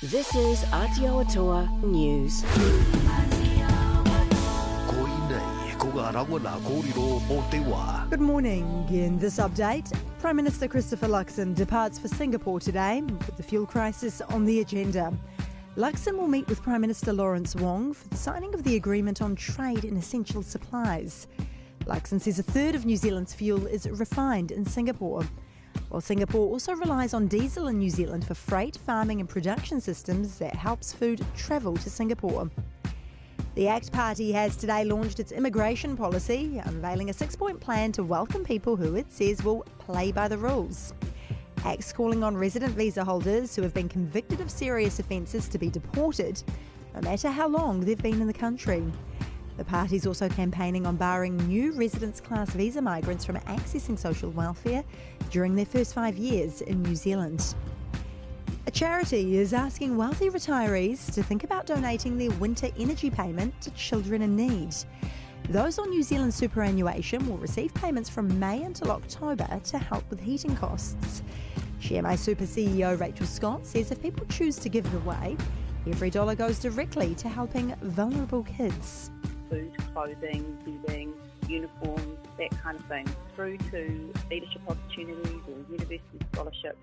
This is Aotearoa News. Good morning. In this update, Prime Minister Christopher Luxon departs for Singapore today with the fuel crisis on the agenda. Luxon will meet with Prime Minister Lawrence Wong for the signing of the agreement on trade in essential supplies. Luxon says a third of New Zealand's fuel is refined in Singapore. While Singapore also relies on diesel in New Zealand for freight, farming and production systems that helps food travel to Singapore. The ACT Party has today launched its immigration policy, unveiling a 6-point plan to welcome people who it says will play by the rules. ACT's calling on resident visa holders who have been convicted of serious offences to be deported, no matter how long they've been in the country. The party's also campaigning on barring new residence class visa migrants from accessing social welfare during their first 5 years in New Zealand. A charity is asking wealthy retirees to think about donating their winter energy payment to children in need. Those on New Zealand superannuation will receive payments from May until October to help with heating costs. GMA Super CEO Rachel Scott says if people choose to give it away, every dollar goes directly to helping vulnerable kids. Food, clothing, bedding, uniforms, that kind of thing, through to leadership opportunities or university scholarships.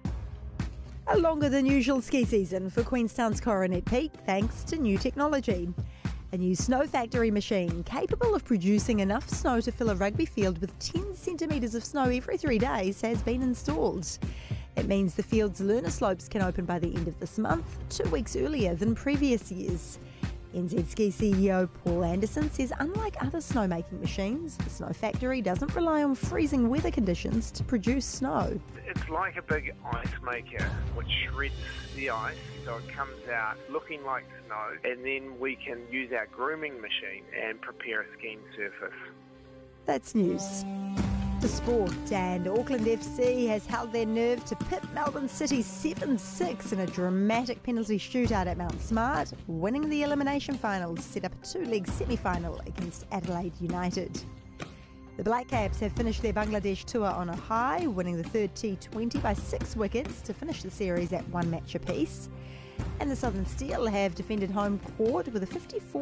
A longer than usual ski season for Queenstown's Coronet Peak thanks to new technology. A new snow factory machine capable of producing enough snow to fill a rugby field with 10 centimetres of snow every 3 days has been installed. It means the field's lunar slopes can open by the end of this month, 2 weeks earlier than previous years. NZ Ski CEO Paul Anderson says unlike other snowmaking machines, the snow factory doesn't rely on freezing weather conditions to produce snow. It's like a big ice maker which shreds the ice so it comes out looking like snow, and then we can use our grooming machine and prepare a skiing surface. That's news. To sport, and Auckland FC has held their nerve to pit Melbourne City 7-6 in a dramatic penalty shootout at Mount Smart, winning the elimination final to set up a 2-leg semi-final against Adelaide United. The Black Caps have finished their Bangladesh tour on a high, winning the third T20 by 6 wickets to finish the series at 1 match apiece. And the Southern Steel have defended home court with a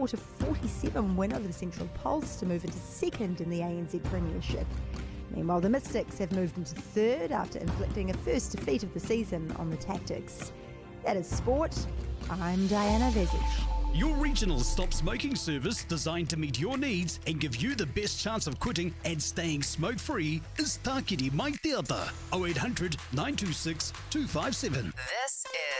54-47 win over the Central Pulse to move into second in the ANZ Premiership. Meanwhile, the Mystics have moved into third after inflicting a first defeat of the season on the Tactics. That is sport. I'm Diana Vezic. Your regional stop smoking service designed to meet your needs and give you the best chance of quitting and staying smoke-free is Tākiri Mai Te Ata, 0800 926 257. This is